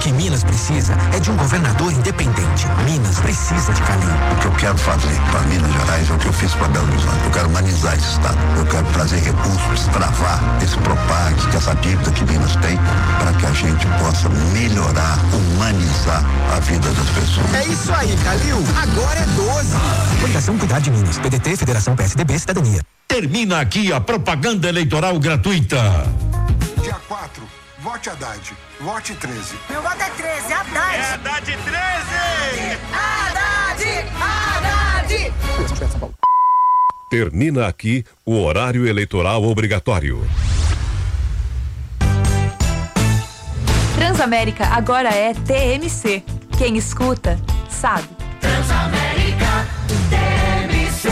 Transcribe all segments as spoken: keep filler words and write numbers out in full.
que Minas precisa é de um governador independente. Minas precisa de Calil. O que eu quero fazer para Minas Gerais é o que eu fiz para Belo Horizonte. Eu quero humanizar esse estado. Eu quero trazer recursos, travar esse propag, que essa dívida que Minas tem, para que a gente possa melhorar, humanizar a vida das pessoas. É isso aí, Calil. Agora é doze. Fundação Cuidar de Minas. P D T, Federação P S D B, Cidadania. Termina aqui a propaganda eleitoral gratuita. Dia quatro, vote Haddad. Vote treze. Meu voto é treze, Haddad. É Haddad treze! Haddad! Haddad! Termina aqui o horário eleitoral obrigatório. Transamérica agora é T M C. Quem escuta, sabe. Transamérica, T M C.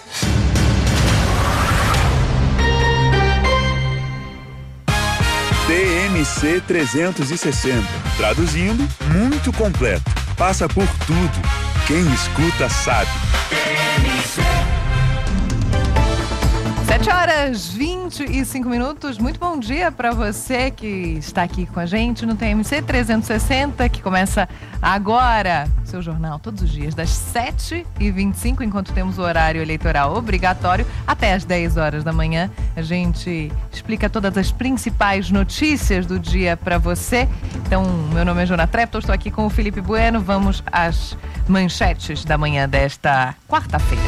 T M C trezentos e sessenta. Traduzindo, muito completo. Passa por tudo. Quem escuta sabe. T M C. sete horas vinte e cinco minutos. Muito bom dia para você que está aqui com a gente no T M C trezentos e sessenta, que começa agora. Seu jornal todos os dias, das sete e vinte e cinco, enquanto temos o horário eleitoral obrigatório, até as dez horas da manhã. A gente explica todas as principais notícias do dia para você. Então, meu nome é Jona Trepton, estou aqui com o Felipe Bueno. Vamos às manchetes da manhã desta quarta-feira.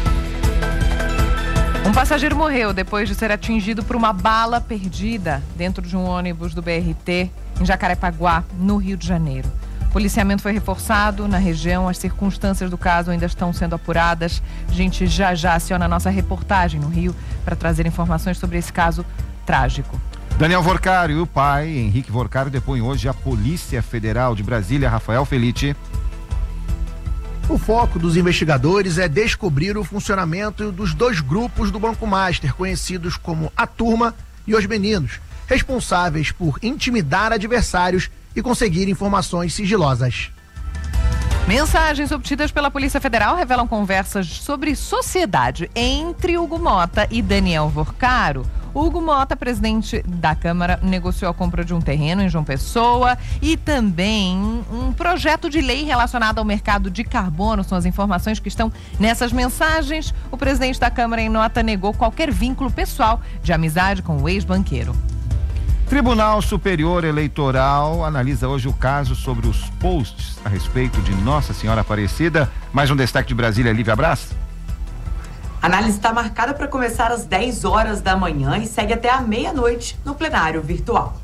Um passageiro morreu depois de ser atingido por uma bala perdida dentro de um ônibus do B R T em Jacarepaguá, no Rio de Janeiro. O policiamento foi reforçado na região, as circunstâncias do caso ainda estão sendo apuradas. A gente já já aciona a nossa reportagem no Rio para trazer informações sobre esse caso trágico. Daniel Vorcário e o pai, Henrique Vorcário, depõem hoje a Polícia Federal de Brasília. Rafael Felitti. O foco dos investigadores é descobrir o funcionamento dos dois grupos do Banco Master, conhecidos como a Turma e os Meninos, responsáveis por intimidar adversários e conseguir informações sigilosas. Mensagens obtidas pela Polícia Federal revelam conversas sobre sociedade entre Hugo Mota e Daniel Vorcário. Hugo Mota, presidente da Câmara, negociou a compra de um terreno em João Pessoa e também um projeto de lei relacionado ao mercado de carbono. São as informações que estão nessas mensagens. O presidente da Câmara, em nota, negou qualquer vínculo pessoal de amizade com o ex-banqueiro. Tribunal Superior Eleitoral analisa hoje o caso sobre os posts a respeito de Nossa Senhora Aparecida. Mais um destaque de Brasília, Lívia Brás. A análise está marcada para começar às dez horas da manhã e segue até a meia-noite no plenário virtual.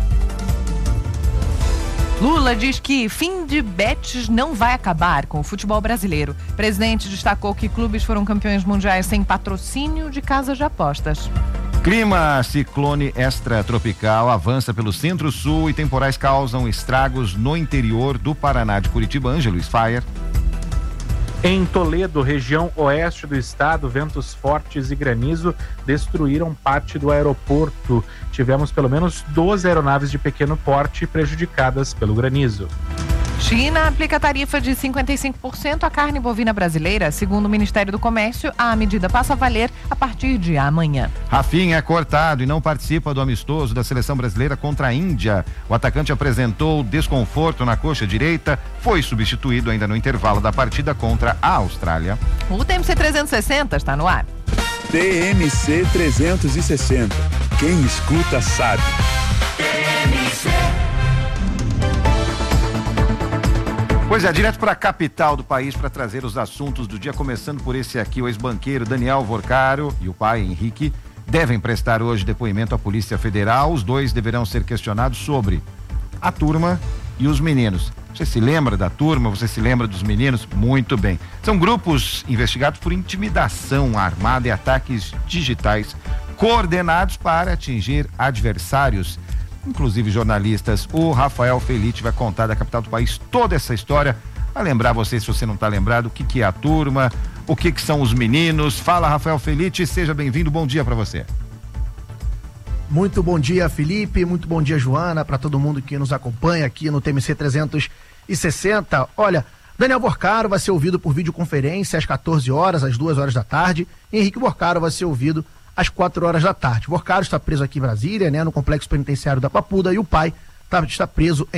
Lula diz que fim de bets não vai acabar com o futebol brasileiro. O presidente destacou que clubes foram campeões mundiais sem patrocínio de casas de apostas. Clima ciclone extratropical avança pelo centro-sul e temporais causam estragos no interior do Paraná. De Curitiba, Ângelos Fire. Em Toledo, região oeste do estado, ventos fortes e granizo destruíram parte do aeroporto. Tivemos pelo menos doze aeronaves de pequeno porte prejudicadas pelo granizo. China aplica tarifa de cinquenta e cinco por cento à carne bovina brasileira. Segundo o Ministério do Comércio, a medida passa a valer a partir de amanhã. Rafinha é cortado e não participa do amistoso da seleção brasileira contra a Índia. O atacante apresentou desconforto na coxa direita, foi substituído ainda no intervalo da partida contra a Austrália. O T M C trezentos e sessenta está no ar. T M C trezentos e sessenta. Quem escuta sabe. T M C. Pois é, direto para a capital do país para trazer os assuntos do dia, começando por esse aqui, o ex-banqueiro Daniel Vorcário e o pai Henrique devem prestar hoje depoimento à Polícia Federal. Os dois deverão ser questionados sobre a turma e os meninos. Você se lembra da turma? Você se lembra dos meninos? Muito bem. São grupos investigados por intimidação armada e ataques digitais coordenados para atingir adversários, inclusive jornalistas. O Rafael Felitti vai contar da capital do país toda essa história, vai lembrar você, se você não está lembrado, o que que é a turma, o que que são os meninos. Fala, Rafael Felitti, seja bem-vindo, bom dia para você. Muito bom dia, Felipe, muito bom dia, Joana, para todo mundo que nos acompanha aqui no T M C trezentos e sessenta. Olha, Daniel Vorcário vai ser ouvido por videoconferência às quatorze horas, às duas horas da tarde. Henrique Vorcário vai ser ouvido às quatro horas da tarde. Vorcário está preso aqui em Brasília, né, no complexo penitenciário da Papuda, e o pai tá, está preso em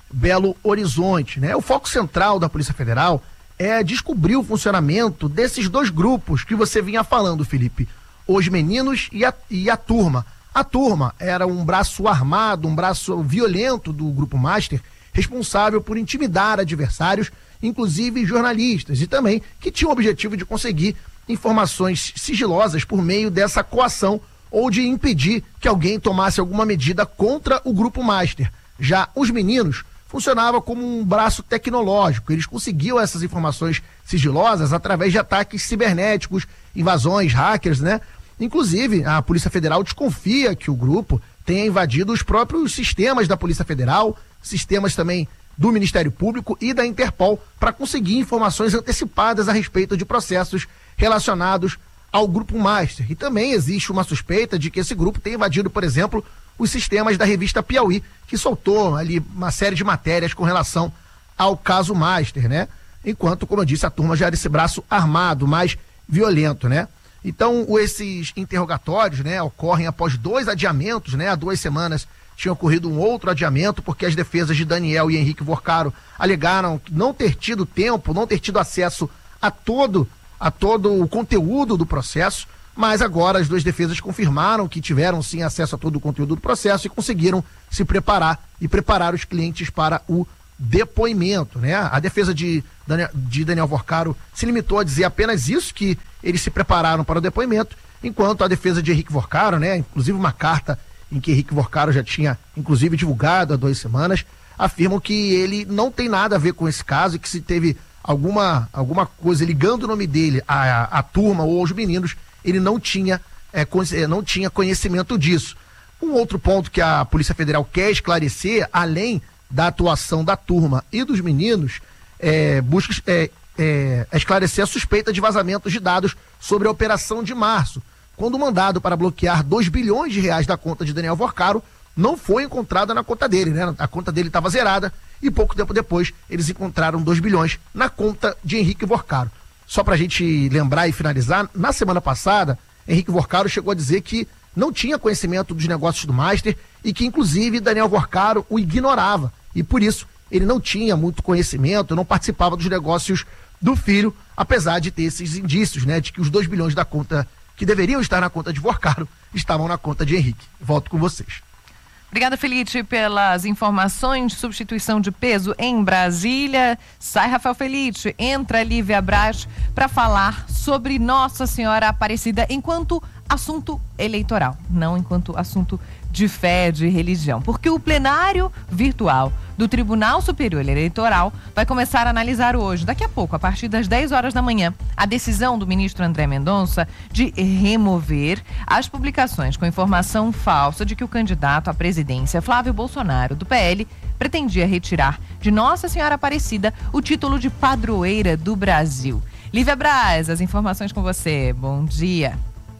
Belo Horizonte, né? O foco central da Polícia Federal é descobrir o funcionamento desses dois grupos que você vinha falando, Felipe. Os meninos e a, e a turma. A turma era um braço armado, um braço violento do Grupo Master, responsável por intimidar adversários, inclusive jornalistas, e também que tinha o objetivo de conseguir informações sigilosas por meio dessa coação ou de impedir que alguém tomasse alguma medida contra o Grupo Master. Já os meninos funcionavam como um braço tecnológico, eles conseguiam essas informações sigilosas através de ataques cibernéticos, invasões, hackers, né? Inclusive, a Polícia Federal desconfia que o grupo tenha invadido os próprios sistemas da Polícia Federal, sistemas também do Ministério Público e da Interpol, para conseguir informações antecipadas a respeito de processos relacionados ao Grupo Master. E também existe uma suspeita de que esse grupo tenha invadido, por exemplo, os sistemas da revista Piauí, que soltou ali uma série de matérias com relação ao caso Master, né? Enquanto, como eu disse, a turma já era esse braço armado, mais violento, né? Então, esses interrogatórios, né, ocorrem após dois adiamentos, né? Há duas semanas tinha ocorrido um outro adiamento, porque as defesas de Daniel e Henrique Vorcaro alegaram não ter tido tempo, não ter tido acesso a todo, a todo o conteúdo do processo, mas agora as duas defesas confirmaram que tiveram sim acesso a todo o conteúdo do processo e conseguiram se preparar e preparar os clientes para o depoimento, né? A defesa de Daniel, de Daniel Vorcaro se limitou a dizer apenas isso, que eles se prepararam para o depoimento, enquanto a defesa de Henrique Vorcaro, né, inclusive uma carta em que Henrique Vorcaro já tinha inclusive divulgado há duas semanas, afirmam que ele não tem nada a ver com esse caso e que se teve alguma, alguma coisa ligando o nome dele à, à turma ou aos meninos, ele não tinha, é, não tinha conhecimento disso. Um outro ponto que a Polícia Federal quer esclarecer, além da atuação da turma e dos meninos, é, busca é, é, esclarecer a suspeita de vazamentos de dados sobre a Operação de Março, quando o mandado para bloquear dois bilhões de reais da conta de Daniel Vorcaro não foi encontrada na conta dele, né? A conta dele estava zerada e pouco tempo depois eles encontraram dois bilhões na conta de Henrique Vorcaro. Só para a gente lembrar e finalizar, na semana passada, Henrique Vorcaro chegou a dizer que não tinha conhecimento dos negócios do Master e que, inclusive, Daniel Vorcaro o ignorava. E, por isso, ele não tinha muito conhecimento, não participava dos negócios do filho, apesar de ter esses indícios, né, de que os dois bilhões da conta, que deveriam estar na conta de Vorcaro, estavam na conta de Henrique. Volto com vocês. Obrigada, Felipe, pelas informações. Substituição de peso em Brasília. Sai Rafael Felipe, entra Lívia Braz para falar sobre Nossa Senhora Aparecida enquanto assunto eleitoral, não enquanto assunto de fé, de religião. Porque o plenário virtual do Tribunal Superior Eleitoral vai começar a analisar hoje, daqui a pouco, a partir das dez horas da manhã, a decisão do ministro André Mendonça de remover as publicações com informação falsa de que o candidato à presidência, Flávio Bolsonaro, do P L, pretendia retirar de Nossa Senhora Aparecida o título de padroeira do Brasil. Lívia Braz, as informações com você. Bom dia.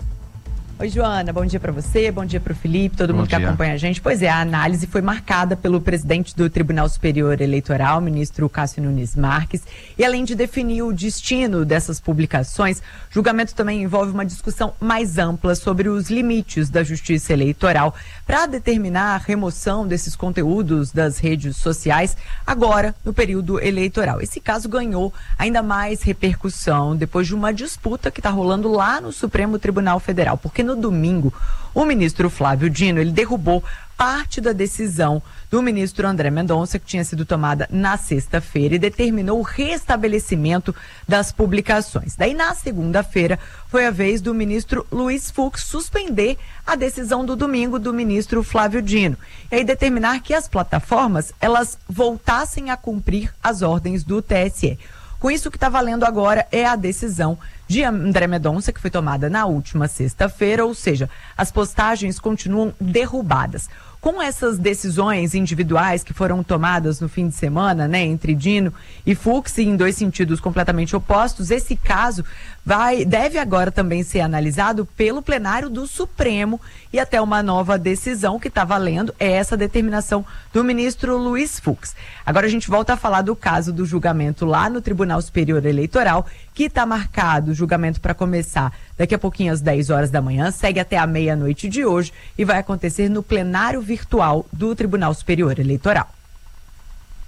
Oi, Joana, bom dia para você, bom dia para o Felipe, todo bom mundo dia. que acompanha a gente. Pois é, a análise foi marcada pelo presidente do Tribunal Superior Eleitoral, ministro Cássio Nunes Marques, e além de definir o destino dessas publicações, o julgamento também envolve uma discussão mais ampla sobre os limites da justiça eleitoral para determinar a remoção desses conteúdos das redes sociais agora no período eleitoral. Esse caso ganhou ainda mais repercussão depois de uma disputa que está rolando lá no Supremo Tribunal Federal, porque no domingo, o ministro Flávio Dino, ele derrubou parte da decisão do ministro André Mendonça, que tinha sido tomada na sexta-feira, e determinou o restabelecimento das publicações. Daí, na segunda-feira, foi a vez do ministro Luiz Fux suspender a decisão do domingo do ministro Flávio Dino, e aí determinar que as plataformas, elas voltassem a cumprir as ordens do T S E. Com isso, o que está valendo agora é a decisão de André Mendonça, que foi tomada na última sexta-feira, ou seja, as postagens continuam derrubadas. Com essas decisões individuais que foram tomadas no fim de semana, né, entre Dino e Fux, em dois sentidos completamente opostos, esse caso vai, deve agora também ser analisado pelo plenário do Supremo e até uma nova decisão que está valendo é essa determinação do ministro Luiz Fux. Agora a gente volta a falar do caso do julgamento lá no Tribunal Superior Eleitoral, que está marcado o julgamento para começar daqui a pouquinho às dez horas da manhã, segue até a meia-noite de hoje e vai acontecer no plenário virtual do Tribunal Superior Eleitoral.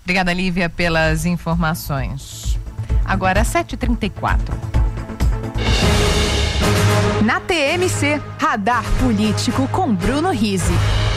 Obrigada, Lívia, pelas informações. Agora, sete e trinta e quatro. Na T M C, Radar Político com Bruno Rizzi.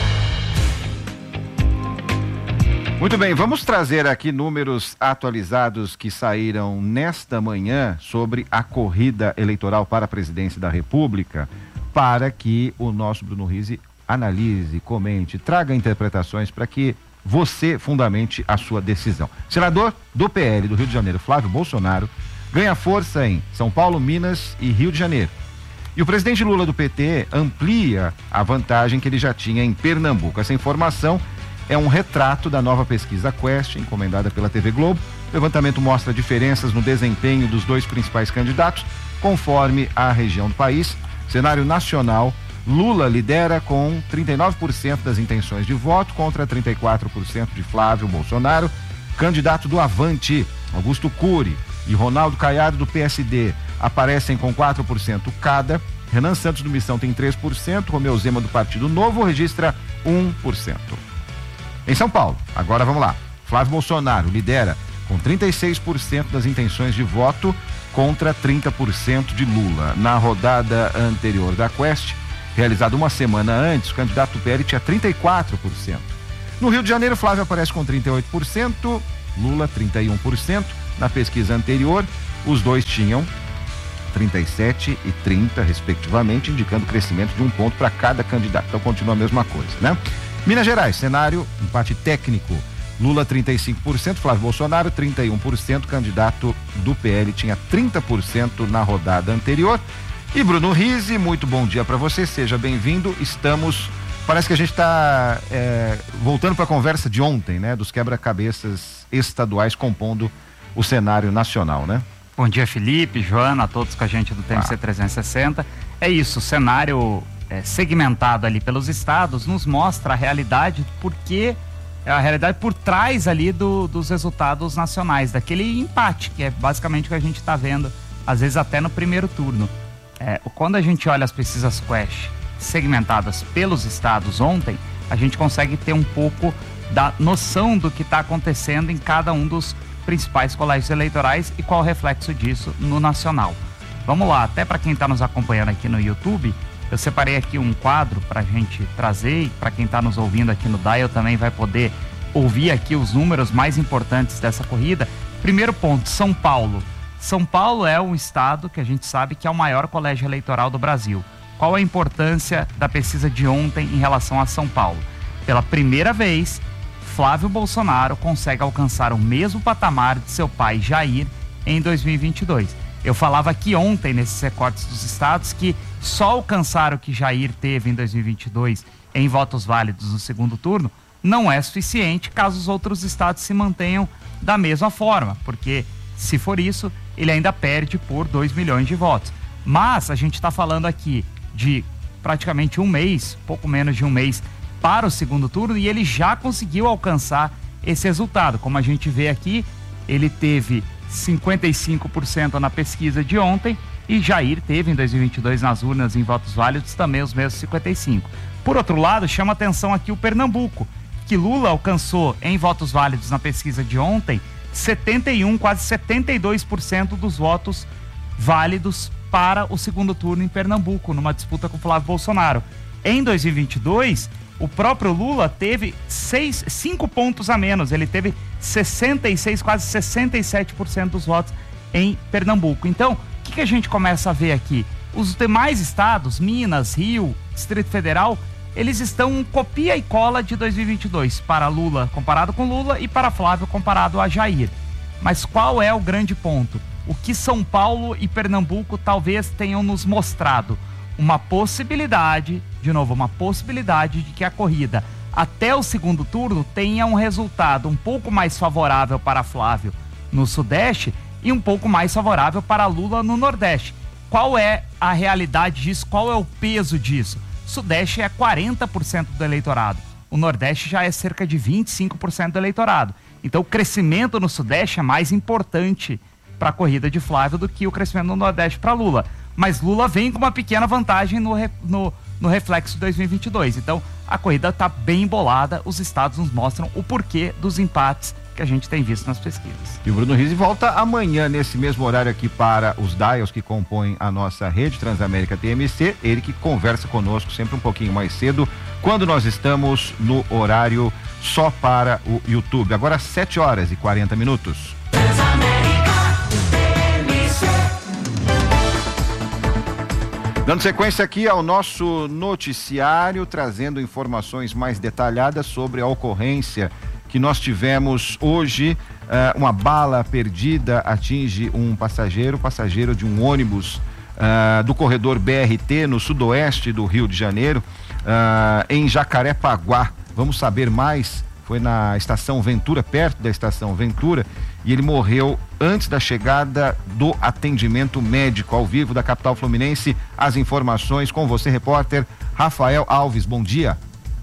Muito bem, vamos trazer aqui números atualizados que saíram nesta manhã sobre a corrida eleitoral para a presidência da República, para que o nosso Bruno Rizzi analise, comente, traga interpretações para que você fundamente a sua decisão. Senador do P L do Rio de Janeiro, Flávio Bolsonaro, ganha força em São Paulo, Minas e Rio de Janeiro. E o presidente Lula do P T amplia a vantagem que ele já tinha em Pernambuco. Essa informação é um retrato da nova pesquisa Quest, encomendada pela T V Globo. O levantamento mostra diferenças no desempenho dos dois principais candidatos, conforme a região do país. Cenário nacional, Lula lidera com trinta e nove por cento das intenções de voto contra trinta e quatro por cento de Flávio Bolsonaro. Candidato do Avante, Augusto Cury e Ronaldo Caiado do P S D aparecem com quatro por cento cada. Renan Santos do Missão tem três por cento, Romeu Zema do Partido Novo registra um por cento. Em São Paulo, agora vamos lá. Flávio Bolsonaro lidera com trinta e seis por cento das intenções de voto contra trinta por cento de Lula. Na rodada anterior da Quest, realizada uma semana antes, o candidato do P L tinha trinta e quatro por cento. No Rio de Janeiro, Flávio aparece com trinta e oito por cento, Lula trinta e um por cento. Na pesquisa anterior, os dois tinham trinta e sete e trinta, respectivamente, indicando crescimento de um ponto para cada candidato. Então continua a mesma coisa, né? Minas Gerais, cenário, empate técnico. Lula trinta e cinco por cento, Flávio Bolsonaro trinta e um por cento, candidato do P L tinha trinta por cento na rodada anterior. E Bruno Rizzi, muito bom dia para você, seja bem-vindo. Estamos, parece que a gente está é, voltando para a conversa de ontem, né? Dos quebra-cabeças estaduais compondo o cenário nacional, né? Bom dia, Felipe, Joana, a todos com a gente do T M C ah. trezentos e sessenta. É isso, o cenário é, segmentado ali pelos estados nos mostra a realidade, porque a realidade por trás ali do, dos resultados nacionais, daquele empate, que é basicamente o que a gente está vendo, às vezes até no primeiro turno. É, quando a gente olha as pesquisas Quest segmentadas pelos estados ontem, a gente consegue ter um pouco da noção do que está acontecendo em cada um dos principais colégios eleitorais e qual o reflexo disso no nacional. Vamos lá, até para quem está nos acompanhando aqui no YouTube, eu separei aqui um quadro para a gente trazer, e para quem está nos ouvindo aqui no Dial também vai poder ouvir aqui os números mais importantes dessa corrida. Primeiro ponto, São Paulo. São Paulo é um estado que a gente sabe que é o maior colégio eleitoral do Brasil. Qual a importância da pesquisa de ontem em relação a São Paulo? Pela primeira vez, Flávio Bolsonaro consegue alcançar o mesmo patamar de seu pai Jair em dois mil e vinte e dois. Eu falava aqui ontem, nesses recortes dos estados, que só alcançar o que Jair teve em dois mil e vinte e dois em votos válidos no segundo turno não é suficiente caso os outros estados se mantenham da mesma forma, porque se for isso, ele ainda perde por dois milhões de votos. Mas a gente está falando aqui de praticamente um mês, pouco menos de um mês, para o segundo turno, e ele já conseguiu alcançar esse resultado. Como a gente vê aqui, ele teve cinquenta e cinco por cento na pesquisa de ontem e Jair teve em dois mil e vinte e dois nas urnas em votos válidos também os mesmos cinquenta e cinco. Por outro lado, chama atenção aqui o Pernambuco, que Lula alcançou em votos válidos na pesquisa de ontem setenta e um, quase setenta e dois por cento dos votos válidos para o segundo turno em Pernambuco, numa disputa com Flávio Bolsonaro. Em dois mil e vinte e dois, o próprio Lula teve seis, cinco pontos a menos, ele teve sessenta e seis, quase sessenta e sete por cento dos votos em Pernambuco. Então, o que, que a gente começa a ver aqui? Os demais estados, Minas, Rio, Distrito Federal, eles estão copia e cola de dois mil e vinte e dois, para Lula comparado com Lula e para Flávio comparado a Jair. Mas qual é o grande ponto? O que São Paulo e Pernambuco talvez tenham nos mostrado? Uma possibilidade, de novo, uma possibilidade de que a corrida até o segundo turno tenha um resultado um pouco mais favorável para Flávio no Sudeste e um pouco mais favorável para Lula no Nordeste. Qual é a realidade disso? Qual é o peso disso? Sudeste é quarenta por cento do eleitorado. O Nordeste já é cerca de vinte e cinco por cento do eleitorado. Então o crescimento no Sudeste é mais importante para a corrida de Flávio do que o crescimento no Nordeste para Lula. Mas Lula vem com uma pequena vantagem no, no, no reflexo de dois mil e vinte e dois. Então a corrida está bem embolada. Os estados nos mostram o porquê dos empates que a gente tem visto nas pesquisas. E o Bruno Rizzi volta amanhã, nesse mesmo horário aqui, para os dials que compõem a nossa rede Transamérica T M C. Ele que conversa conosco sempre um pouquinho mais cedo, quando nós estamos no horário só para o YouTube. Agora sete horas e quarenta minutos. Dando sequência aqui ao nosso noticiário, trazendo informações mais detalhadas sobre a ocorrência que nós tivemos hoje. Uh, uma bala perdida atinge um passageiro, passageiro de um ônibus uh, do corredor B R T no sudoeste do Rio de Janeiro, uh, em Jacarepaguá. Vamos saber mais. Foi na estação Ventura, perto da estação Ventura, e ele morreu antes da chegada do atendimento médico. Ao vivo da capital fluminense, as informações com você, repórter Rafael Alves. Bom dia.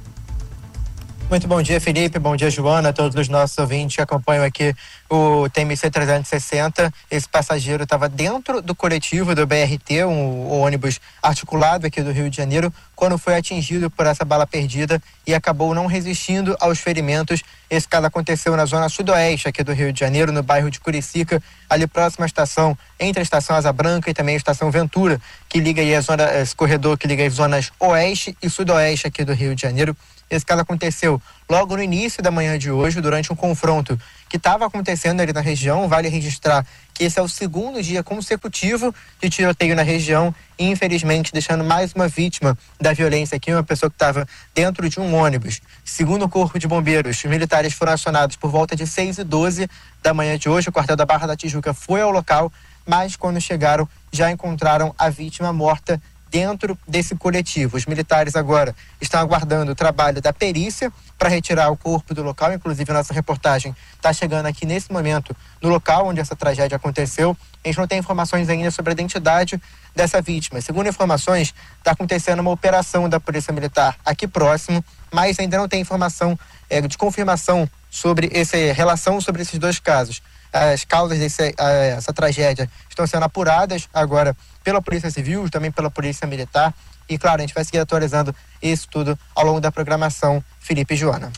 Muito bom dia, Felipe. Bom dia, Joana, todos os nossos ouvintes que acompanham aqui o T M C trezentos e sessenta. Esse passageiro estava dentro do coletivo do B R T, um, um ônibus articulado aqui do Rio de Janeiro, quando foi atingido por essa bala perdida e acabou não resistindo aos ferimentos. Esse caso aconteceu na zona sudoeste aqui do Rio de Janeiro, no bairro de Curicica, ali próximo à estação, entre a estação Asa Branca e também a estação Ventura, que liga aí a zona, esse corredor que liga as zonas oeste e sudoeste aqui do Rio de Janeiro. Esse caso aconteceu logo no início da manhã de hoje, durante um confronto que estava acontecendo ali na região. Vale registrar que esse é o segundo dia consecutivo de tiroteio na região e, infelizmente, deixando mais uma vítima da violência aqui, uma pessoa que estava dentro de um ônibus. Segundo o Corpo de Bombeiros, os militares foram acionados por volta de seis e doze da manhã de hoje. O quartel da Barra da Tijuca foi ao local, mas quando chegaram já encontraram a vítima morta dentro desse coletivo. Os militares agora estão aguardando o trabalho da perícia para retirar o corpo do local. Inclusive, a nossa reportagem está chegando aqui nesse momento no local onde essa tragédia aconteceu. A gente não tem informações ainda sobre a identidade dessa vítima. Segundo informações, está acontecendo uma operação da Polícia Militar aqui próximo, mas ainda não tem informação é, de confirmação sobre essa relação sobre esses dois casos. As causas dessa essa tragédia estão sendo apuradas agora pela Polícia Civil, também pela Polícia Militar. E, claro, a gente vai seguir atualizando isso tudo ao longo da programação. Felipe e Joana.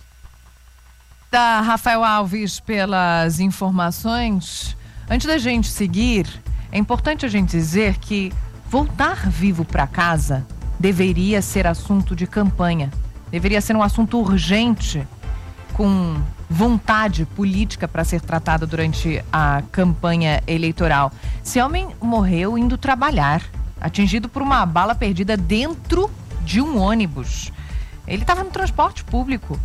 Da Rafael Alves pelas informações. Antes da gente seguir, é importante a gente dizer que voltar vivo para casa deveria ser assunto de campanha. Deveria ser um assunto urgente, com vontade política para ser tratado durante a campanha eleitoral. Esse homem morreu indo trabalhar, atingido por uma bala perdida dentro de um ônibus. Ele estava no transporte público.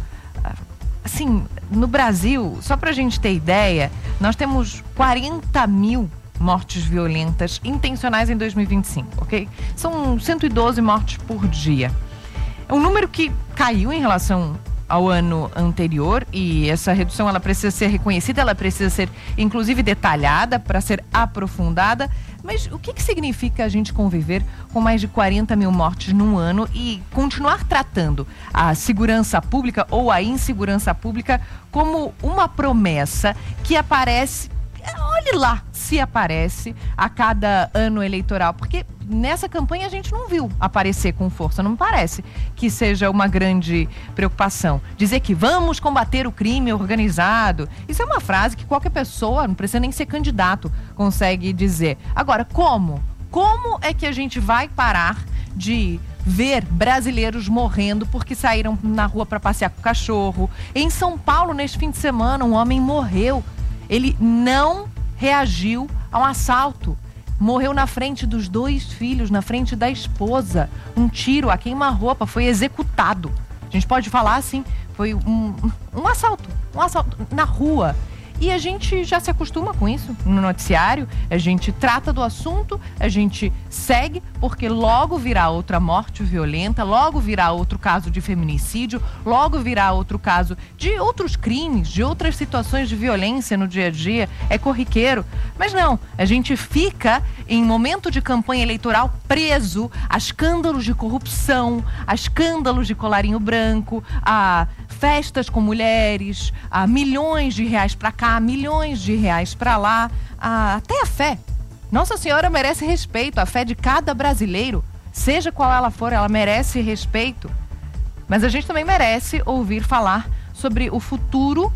Assim, no Brasil, só para a gente ter ideia, nós temos quarenta mil mortes violentas intencionais em dois mil e vinte e cinco, ok? São cento e doze mortes por dia. É um número que caiu em relação ao ano anterior, e essa redução ela precisa ser reconhecida, ela precisa ser inclusive detalhada para ser aprofundada. Mas o que, que significa a gente conviver com mais de quarenta mil mortes num ano e continuar tratando a segurança pública ou a insegurança pública como uma promessa que aparece, olhe lá se aparece a cada ano eleitoral? Porque nessa campanha a gente não viu aparecer com força, não me parece que seja uma grande preocupação. Dizer que vamos combater o crime organizado, isso é uma frase que qualquer pessoa, não precisa nem ser candidato, consegue dizer. Agora, como? Como é que a gente vai parar de ver brasileiros morrendo porque saíram na rua para passear com o cachorro? Em São Paulo, neste fim de semana, um homem morreu. Ele não reagiu a um assalto. Morreu na frente dos dois filhos, na frente da esposa. Um tiro a queima-roupa, foi executado. A gente pode falar assim, foi um, um assalto, um assalto na rua. E a gente já se acostuma com isso no noticiário, a gente trata do assunto, a gente segue, porque logo virá outra morte violenta, logo virá outro caso de feminicídio, logo virá outro caso de outros crimes, de outras situações de violência no dia a dia, é corriqueiro. Mas não, a gente fica em momento de campanha eleitoral preso a escândalos de corrupção, a escândalos de colarinho branco, a festas com mulheres, a milhões de reais para cá, milhões de reais para lá, a, até a fé. Nossa Senhora merece respeito, a fé de cada brasileiro, seja qual ela for, ela merece respeito. Mas a gente também merece ouvir falar sobre o futuro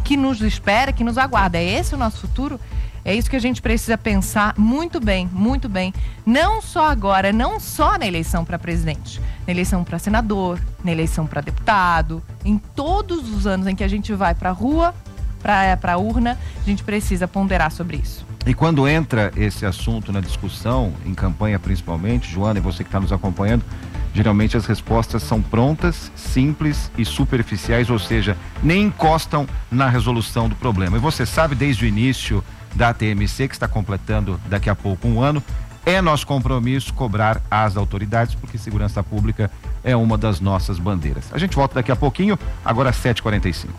que nos espera, que nos aguarda. É esse o nosso futuro? É isso que a gente precisa pensar muito bem, muito bem. Não só agora, não só na eleição para presidente, na eleição para senador, na eleição para deputado, em todos os anos em que a gente vai para a rua, para a urna, a gente precisa ponderar sobre isso. E quando entra esse assunto na discussão, em campanha principalmente, Joana, e você que está nos acompanhando, geralmente as respostas são prontas, simples e superficiais, ou seja, nem encostam na resolução do problema. E você sabe, desde o início da T M C, que está completando daqui a pouco um ano, é nosso compromisso cobrar às autoridades, porque segurança pública é uma das nossas bandeiras. A gente volta daqui a pouquinho, agora às sete e quarenta e cinco.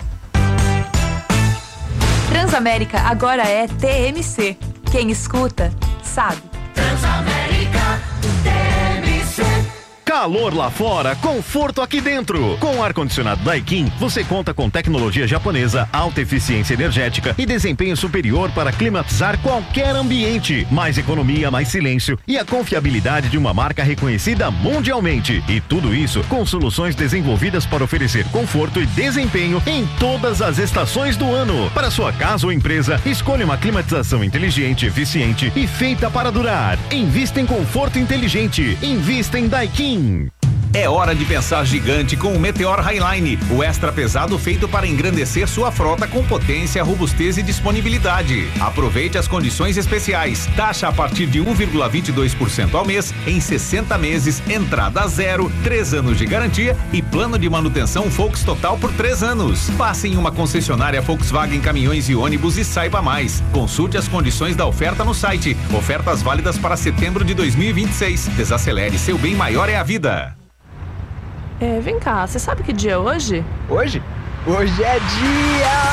Transamérica agora é T M C. Quem escuta, sabe. Transamérica T M C. Calor lá fora, conforto aqui dentro. Com o ar-condicionado Daikin, você conta com tecnologia japonesa, alta eficiência energética e desempenho superior para climatizar qualquer ambiente. Mais economia, mais silêncio e a confiabilidade de uma marca reconhecida mundialmente. E tudo isso com soluções desenvolvidas para oferecer conforto e desempenho em todas as estações do ano. Para sua casa ou empresa, escolha uma climatização inteligente, eficiente e feita para durar. Invista em conforto inteligente. Invista em Daikin. É hora de pensar gigante com o Meteor Highline, o extra pesado feito para engrandecer sua frota com potência, robustez e disponibilidade. Aproveite as condições especiais. Taxa a partir de um vírgula vinte e dois por cento ao mês, em sessenta meses, entrada zero, três anos de garantia e plano de manutenção Volks Total por três anos. Passe em uma concessionária Volkswagen Caminhões e Ônibus e saiba mais. Consulte as condições da oferta no site. Ofertas válidas para setembro de dois mil e vinte e seis. Desacelere, seu bem maior é a vida. É, vem cá, você sabe que dia é hoje? Hoje? Hoje é dia